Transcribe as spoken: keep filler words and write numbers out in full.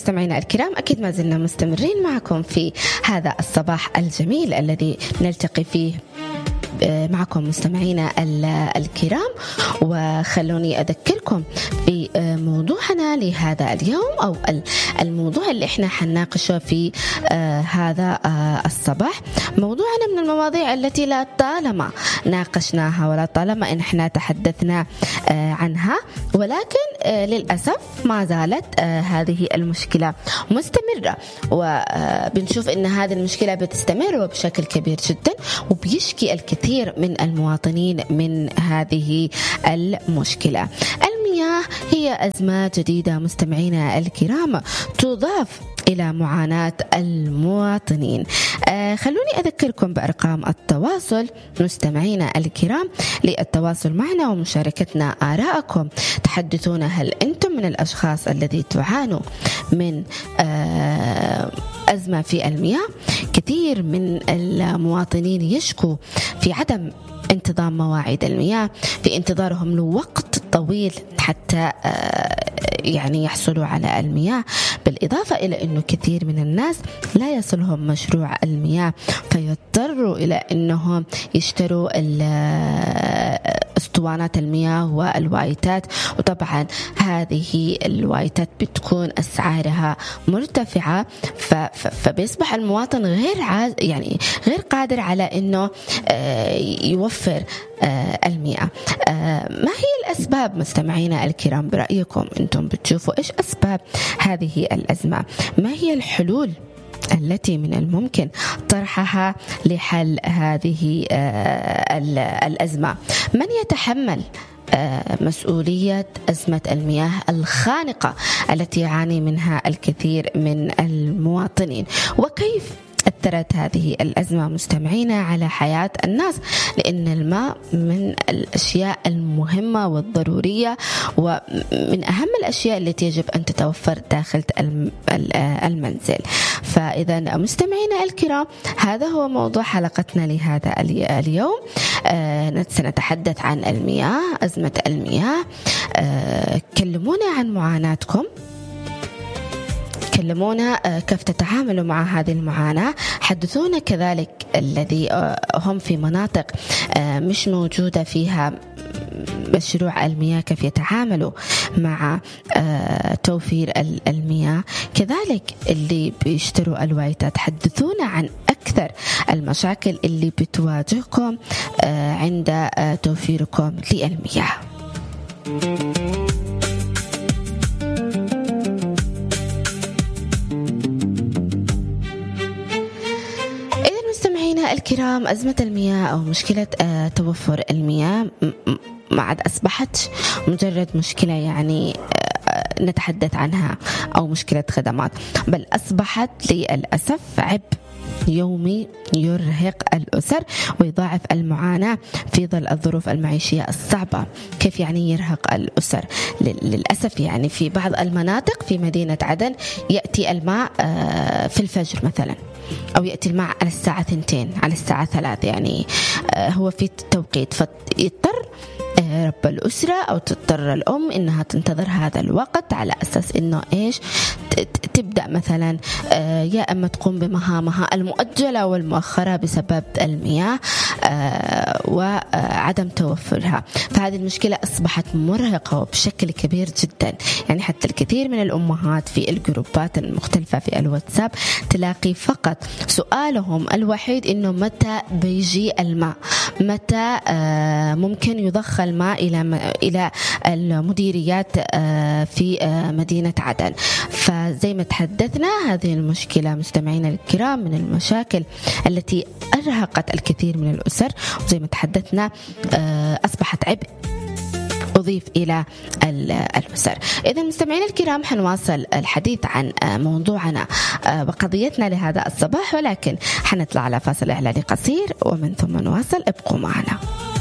مستمعينا الكرام، أكيد ما زلنا مستمرين معكم في هذا الصباح الجميل الذي نلتقي فيه معكم مستمعينا الكرام. وخلوني أذكركم بموضوعنا لهذا اليوم، أو الموضوع اللي احنا حنناقشه في هذا الصباح. موضوعنا من المواضيع التي لا طالما ناقشناها ولا طالما إن احنا تحدثنا عنها، ولكن للأسف ما زالت هذه المشكلة مستمرة، وبنشوف إن هذه المشكلة بتستمر وبشكل كبير جدا، وبيشكي الكثير من المواطنين من هذه المشكلة. المياه هي أزمة جديدة مستمعينا الكرام تضاف إلى معاناة المواطنين. آه خلوني أذكركم بأرقام التواصل مستمعينا الكرام للتواصل معنا ومشاركتنا آراءكم. تحدثونا، هل أنتم من الأشخاص الذي تعانوا من آه أزمة في المياه؟ كثير من المواطنين يشكوا في عدم انتظام مواعيد المياه، في انتظارهم لوقت طويل حتى يعني يحصلوا على المياه، بالإضافة إلى أنه كثير من الناس لا يصلهم مشروع المياه فيضطروا إلى أنهم يشتروا اسطوانات المياه والوايتات، وطبعا هذه الوايتات بتكون أسعارها مرتفعة، فبيصبح المواطن غير عاز يعني غير قادر على أنه يوفر المياه. ما هي الأسباب مستمعينا الكرام برأيكم؟ أنتم بتشوفوا إيش أسباب هذه الأزمة؟ ما هي الحلول التي من الممكن طرحها لحل هذه الأزمة؟ من يتحمل مسؤولية أزمة المياه الخانقة التي يعاني منها الكثير من المواطنين؟ وكيف أثرت هذه الأزمة مستمعينا على حياة الناس؟ لأن الماء من الأشياء المهمة والضرورية، ومن أهم الأشياء التي يجب أن تتوفر داخل المنزل. فإذا مستمعينا الكرام، هذا هو موضوع حلقتنا لهذا اليوم. آه سنتحدث عن المياه، أزمة المياه. آه كلمونا عن معاناتكم، كلمونا كيف تتعاملوا مع هذه المعاناة. حدثونا كذلك الذي هم في مناطق مش موجودة فيها مشروع المياه كيف يتعاملوا مع توفير المياه. كذلك اللي بيشتروا الوايتات، حدثونا عن أكثر المشاكل اللي بتواجهكم عند توفيركم للمياه. الكرام، أزمة المياه أو مشكلة توفر المياه ما عاد أصبحت مجرد مشكلة يعني نتحدث عنها أو مشكلة خدمات، بل أصبحت للأسف عبء يومي يرهق الأسر ويضاعف المعاناة في ظل الظروف المعيشية الصعبة. كيف يعني يرهق الأسر؟ للأسف يعني في بعض المناطق في مدينة عدن يأتي الماء في الفجر مثلا، أو يأتي الماء على الساعة ثنتين، على الساعة ثلاث، يعني هو في توقيت، فيضطر رب الأسرة أو تضطر الأم إنها تنتظر هذا الوقت على أساس إنه إيش تبدأ مثلا يا أما تقوم بمهامها المؤجلة والمؤخرة بسبب المياه وعدم توفرها. فهذه المشكلة أصبحت مرهقة بشكل كبير جدا، يعني حتى الكثير من الأمهات في الجروبات المختلفة في الواتساب تلاقي فقط سؤالهم الوحيد إنه متى بيجي الماء، متى ممكن يضخ الماء إلى إلى المديريات في مدينة عدن. فزي ما تحدثنا، هذه المشكلة مستمعينا الكرام من المشاكل التي أرهقت الكثير من الأسر، وزي ما تحدثنا أصبحت عبء أضيف إلى الأسر. إذا مستمعينا الكرام، حنواصل الحديث عن موضوعنا وقضيتنا لهذا الصباح، ولكن حنطلع على فاصل إعلاني قصير ومن ثم نواصل. ابقوا معنا.